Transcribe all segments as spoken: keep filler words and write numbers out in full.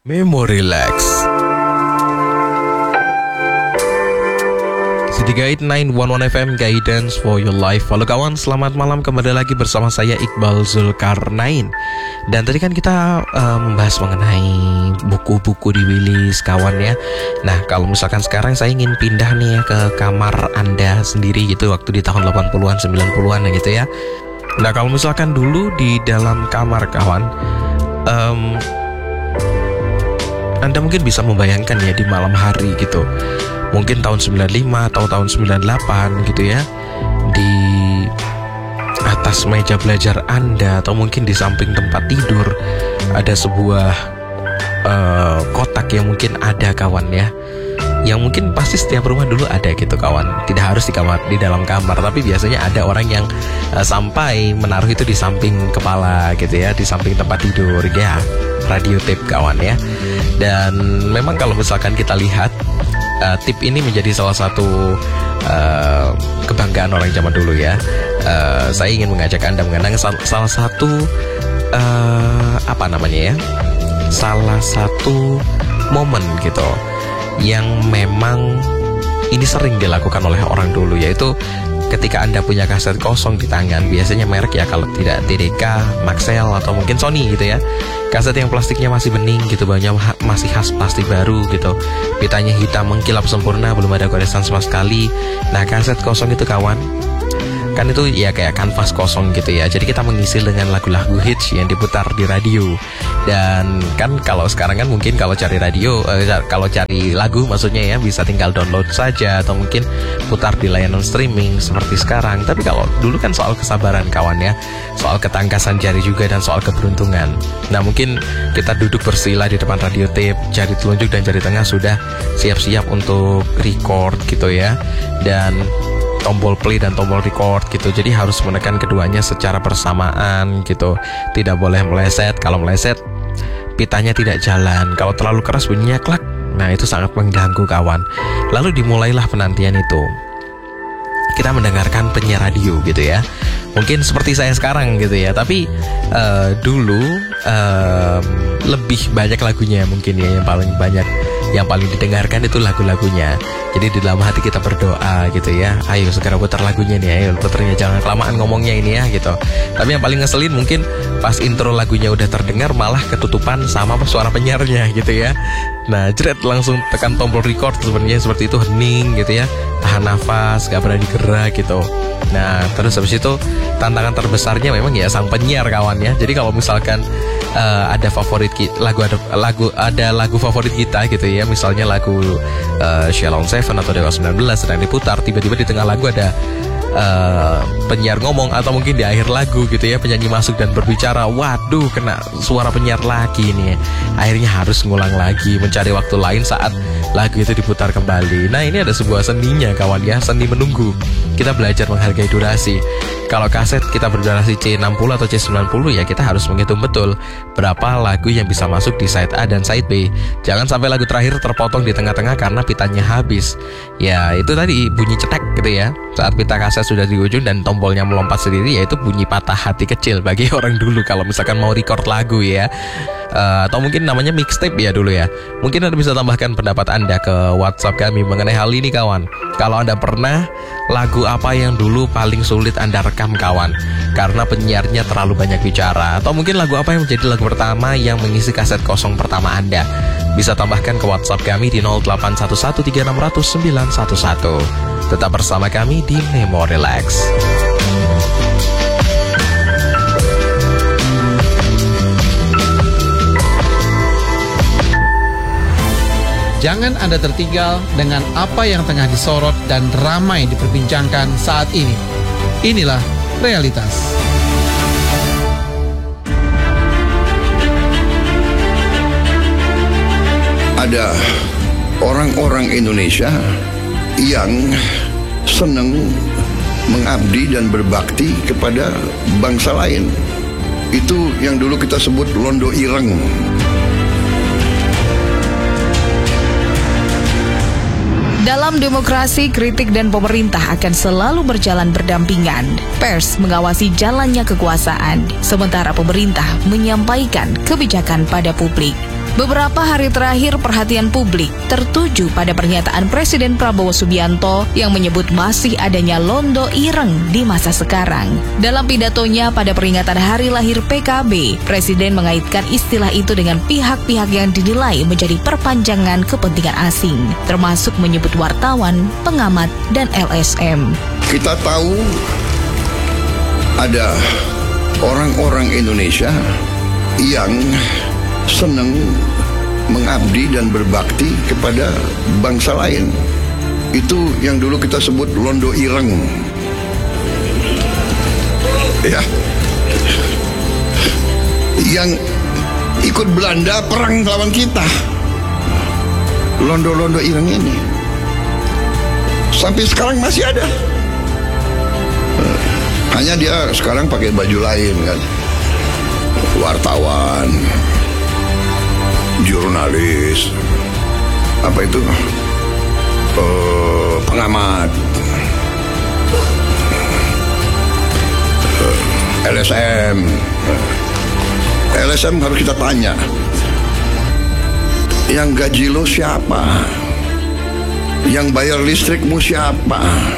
Memory Relax. City Guide sembilan satu satu F M, Guidance for your life. Halo kawan, selamat malam, kembali lagi bersama saya Iqbal Zulkarnain. Dan tadi kan kita uh, membahas mengenai buku-buku di Willis kawan ya. Nah kalau misalkan sekarang saya ingin pindah nih ya ke kamar Anda sendiri gitu, waktu di tahun delapan puluhan, sembilan puluhan gitu ya. Nah kalau misalkan dulu di dalam kamar kawan, um, Anda mungkin bisa membayangkan ya di malam hari gitu, mungkin tahun sembilan puluh lima atau tahun sembilan puluh delapan gitu ya, di atas meja belajar Anda atau mungkin di samping tempat tidur ada sebuah uh, kotak yang mungkin ada kawan ya, yang mungkin pasti setiap rumah dulu ada gitu kawan. Tidak harus di kamar, di dalam kamar, tapi biasanya ada orang yang uh, sampai menaruh itu di samping kepala gitu ya, di samping tempat tidur ya, radio tape kawan ya. Dan memang kalau misalkan kita lihat, uh, tip ini menjadi salah satu uh, kebanggaan orang zaman dulu ya. uh, Saya ingin mengajak Anda mengenang sal- salah satu uh, apa namanya ya, salah satu momen gitu yang memang ini sering dilakukan oleh orang dulu, yaitu ketika Anda punya kaset kosong di tangan, biasanya merek ya, kalau tidak T D K, Maxell atau mungkin Sony gitu ya. Kaset yang plastiknya masih bening gitu, banyak masih khas plastik baru gitu. Pitanya hitam mengkilap sempurna, belum ada goresan sama sekali. Nah kaset kosong itu kawan, kan itu ya kayak kanvas kosong gitu ya. Jadi kita mengisi dengan lagu-lagu hits yang diputar di radio. Dan kan kalau sekarang kan mungkin kalau cari radio, eh, kalau cari lagu maksudnya ya, bisa tinggal download saja atau mungkin putar di layanan streaming seperti sekarang. Tapi kalau dulu kan soal kesabaran kawan ya, soal ketangkasan jari juga dan soal keberuntungan. Nah mungkin kita duduk bersila di depan radio tape, jari telunjuk dan jari tengah sudah siap-siap untuk record gitu ya, dan tombol play dan tombol record gitu. Jadi harus menekan keduanya secara bersamaan gitu. Tidak boleh meleset. Kalau meleset, pitanya tidak jalan. Kalau terlalu keras bunyinya klak. Nah itu sangat mengganggu kawan. Lalu dimulailah penantian itu. Kita mendengarkan penyiar radio gitu ya. Mungkin seperti saya sekarang gitu ya. Tapi uh, dulu uh, lebih banyak lagunya mungkin ya, yang paling banyak, yang paling didengarkan itu lagu-lagunya. Jadi di dalam hati kita berdoa gitu ya, ayo segera putar lagunya nih, ayo putarnya, jangan kelamaan ngomongnya ini ya gitu. Tapi yang paling ngeselin mungkin pas intro lagunya udah terdengar malah ketutupan sama suara penyiarnya gitu ya. Nah jeret langsung tekan tombol record, sebenarnya seperti itu, hening gitu ya, tahan nafas, gak berani gerak gitu. Nah terus habis itu tantangan terbesarnya memang ya sang penyiar kawan ya. Jadi kalau misalkan uh, ada favorit kita, lagu ada lagu ada lagu favorit kita gitu ya, misalnya lagu uh, Shalom Seven atau Dewa sembilan belas sedang diputar, tiba-tiba di tengah lagu ada uh, penyiar ngomong, atau mungkin di akhir lagu gitu ya penyanyi masuk dan berbicara, waduh kena suara penyiar lagi nih. Akhirnya harus ngulang lagi, mencari waktu lain saat lagu itu diputar kembali. Nah ini ada sebuah seninya kawan ya, seni menunggu. Kita belajar menghargai durasi. Kalau kaset kita berdurasi C enam puluh atau C sembilan puluh ya, kita harus menghitung betul berapa lagu yang bisa masuk di side A dan side B. Jangan sampai lagu terakhir terpotong di tengah-tengah karena pitanya habis. Ya itu tadi bunyi cetek gitu ya, saat pita kaset sudah di ujung dan tombolnya melompat sendiri, yaitu bunyi patah hati kecil bagi orang dulu kalau misalkan mau record lagu ya. Uh, atau mungkin namanya mixtape ya dulu ya. Mungkin Anda bisa tambahkan pendapat Anda ke WhatsApp kami mengenai hal ini kawan. Kalau Anda pernah, lagu apa yang dulu paling sulit Anda rekam kawan karena penyiarnya terlalu banyak bicara, atau mungkin lagu apa yang menjadi lagu pertama yang mengisi kaset kosong pertama Anda. Bisa tambahkan ke WhatsApp kami di nol delapan satu satu tiga enam nol nol sembilan satu satu. Tetap bersama kami di Memory Relax. Jangan Anda tertinggal dengan apa yang tengah disorot dan ramai diperbincangkan saat ini. Inilah realitas. Ada orang-orang Indonesia yang senang mengabdi dan berbakti kepada bangsa lain. Itu yang dulu kita sebut londo ireng. Dalam demokrasi, kritik dan pemerintah akan selalu berjalan berdampingan. Pers mengawasi jalannya kekuasaan, sementara pemerintah menyampaikan kebijakan pada publik. Beberapa hari terakhir perhatian publik tertuju pada pernyataan Presiden Prabowo Subianto yang menyebut masih adanya londo ireng di masa sekarang. Dalam pidatonya pada peringatan hari lahir P K B, Presiden mengaitkan istilah itu dengan pihak-pihak yang dinilai menjadi perpanjangan kepentingan asing, termasuk menyebut wartawan, pengamat, dan L S M. Kita tahu ada orang-orang Indonesia yang senang mengabdi dan berbakti kepada bangsa lain. Itu yang dulu kita sebut londo ireng. Ya. Yang ikut Belanda perang lawan kita. Londo-londo ireng ini sampai sekarang masih ada. Hanya dia sekarang pakai baju lain kan. Wartawan, jurnalis, apa itu, uh, pengamat, uh, L S M, L S M harus kita tanya, yang gaji lo siapa, yang bayar listrikmu siapa,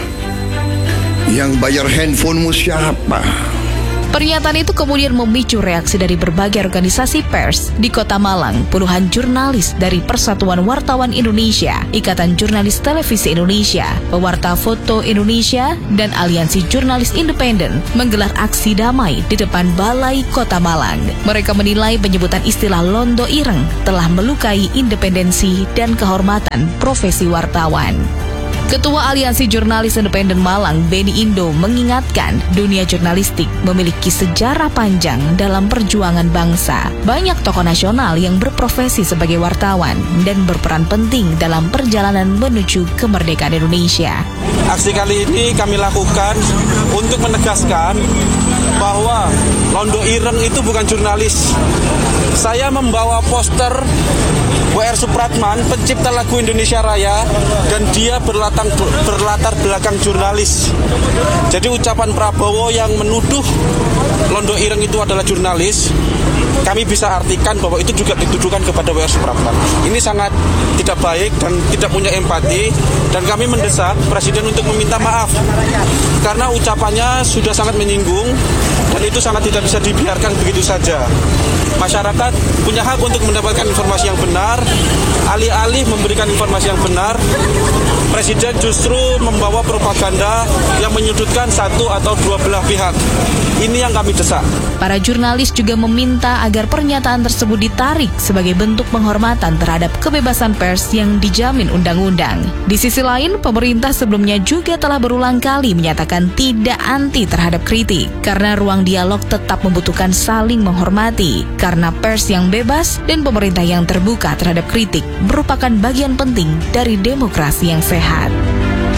yang bayar handphonemu siapa. Pernyataan itu kemudian memicu reaksi dari berbagai organisasi pers. Di Kota Malang, puluhan jurnalis dari Persatuan Wartawan Indonesia, Ikatan Jurnalis Televisi Indonesia, Pewarta Foto Indonesia, dan Aliansi Jurnalis Independen menggelar aksi damai di depan Balai Kota Malang. Mereka menilai penyebutan istilah londo ireng telah melukai independensi dan kehormatan profesi wartawan. Ketua Aliansi Jurnalis Independen Malang, Beni Indo, mengingatkan dunia jurnalistik memiliki sejarah panjang dalam perjuangan bangsa. Banyak tokoh nasional yang berprofesi sebagai wartawan dan berperan penting dalam perjalanan menuju kemerdekaan Indonesia. Aksi kali ini kami lakukan untuk menegaskan bahwa londo ireng itu bukan jurnalis. Saya membawa poster W R Supratman, pencipta lagu Indonesia Raya, dan dia berlatar, berlatar belakang jurnalis. Jadi ucapan Prabowo yang menuduh londo ireng itu adalah jurnalis, kami bisa artikan bahwa itu juga dituduhkan kepada W R Supratman. Ini sangat tidak baik dan tidak punya empati, dan kami mendesak Presiden untuk meminta maaf karena ucapannya sudah sangat menyinggung dan itu sangat tidak bisa dibiarkan begitu saja. Masyarakat punya hak untuk mendapatkan informasi yang benar. Alih-alih memberikan informasi yang benar, Presiden justru membawa propaganda yang menyudutkan satu atau dua belah pihak. Ini yang kami desak. Para jurnalis juga meminta agar pernyataan tersebut ditarik sebagai bentuk penghormatan terhadap kebebasan pers yang dijamin undang-undang. Di sisi lain, pemerintah sebelumnya juga telah berulang kali menyatakan tidak anti terhadap kritik, karena ruang dialog tetap membutuhkan saling menghormati, karena pers yang bebas dan pemerintah yang terbuka terhadap kritik merupakan bagian penting dari demokrasi yang sehat.